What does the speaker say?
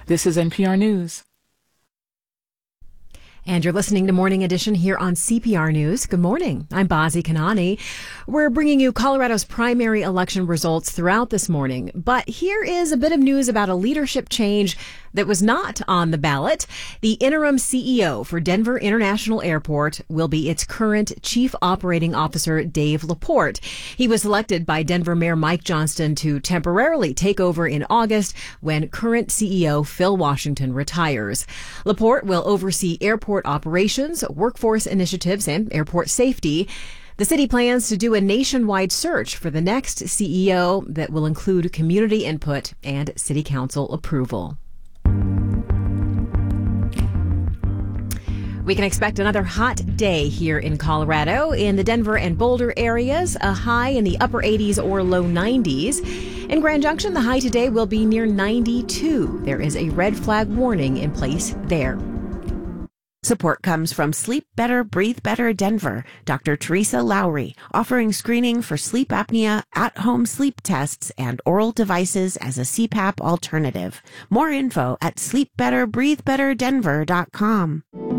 This is NPR News. And you're listening to Morning Edition here on CPR News. Good morning. I'm Bazi Kanani. We're bringing you Colorado's primary election results throughout this morning. But here is a bit of news about a leadership change that was not on the ballot. The interim CEO for Denver International Airport will be its current Chief Operating Officer, Dave Laporte. He was selected by Denver Mayor Mike Johnston to temporarily take over in August when current CEO Phil Washington retires. Laporte will oversee airport operations, workforce initiatives, and airport safety. The city plans to do a nationwide search for the next CEO that will include community input and city council approval. We can expect another hot day here in Colorado. In the Denver and Boulder areas, a high in the upper 80s or low 90s. In Grand Junction, the high today will be near 92. There is a red flag warning in place there. Support comes from Sleep Better, Breathe Better Denver. Dr. Teresa Lowry, offering screening for sleep apnea, at-home sleep tests, and oral devices as a CPAP alternative. More info at sleepbetterbreathebetterdenver.com.